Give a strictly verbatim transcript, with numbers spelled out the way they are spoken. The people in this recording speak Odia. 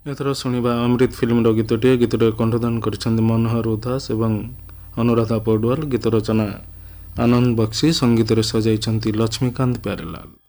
ଏଥର ଶୁଣିବା ଅମୃତ ଫିଲ୍ମର ଗୀତଟିଏ। ଗୀତଟିରେ କଣ୍ଠଦାନ କରିଛନ୍ତି ମନୋହର ଉଦାସ ଏବଂ ଅନୁରାଧା ପୌଡୱାଲ। ଗୀତ ରଚନା ଆନନ୍ଦ ବକ୍ସି, ସଙ୍ଗୀତରେ ସଜାଇଛନ୍ତି ଲକ୍ଷ୍ମୀକାନ୍ତ ପ୍ୟାରେଲାଲ।